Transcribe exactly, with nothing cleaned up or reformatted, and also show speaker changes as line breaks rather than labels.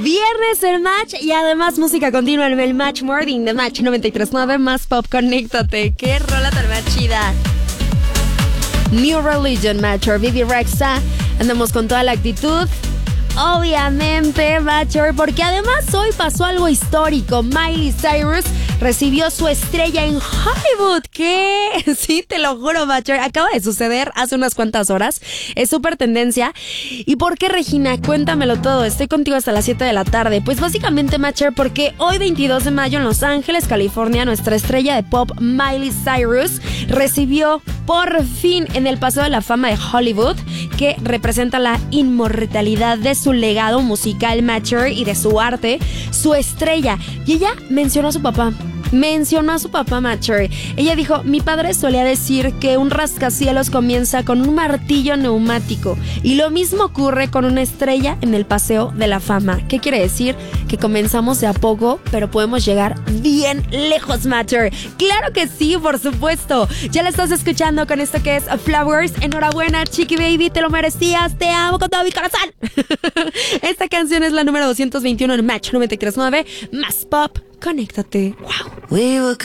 Viernes el match y además música continua en el Match Morning de Match noventa y tres punto nueve más pop. Conéctate. Qué rola tan más chida. New Religion, Matcher, Bibi Rexha. Andamos con toda la actitud. Obviamente, Matcher, porque además hoy pasó algo histórico. Miley Cyrus recibió su estrella en Hollywood. ¿Qué? Sí, te lo juro, Matcher. Acaba de suceder hace unas cuantas horas. Es súper tendencia. ¿Y por qué, Regina? Cuéntamelo todo. Estoy contigo hasta las siete de la tarde. Pues básicamente, Matcher, porque hoy veintidós de mayo en Los Ángeles, California, nuestra estrella de pop, Miley Cyrus, recibió por fin en el Paseo de la Fama de Hollywood, que representa la inmortalidad de su legado musical, Matcher, y de su arte, su estrella. Y ella mencionó a su papá. Mencionó a su papá, Matcher. Ella dijo: mi padre solía decir que un rascacielos comienza con un martillo neumático, y lo mismo ocurre con una estrella en el Paseo de la Fama. ¿Qué quiere decir? Que comenzamos de a poco, pero podemos llegar bien lejos, Matcher. ¡Claro que sí, por supuesto! Ya la estás escuchando con esto que es Flowers. Enhorabuena, Chiqui Baby, te lo merecías. Te amo con todo mi corazón. Esta canción es la número doscientos veintiuno en Match noventa y tres punto nueve más pop. Conéctate. Wow.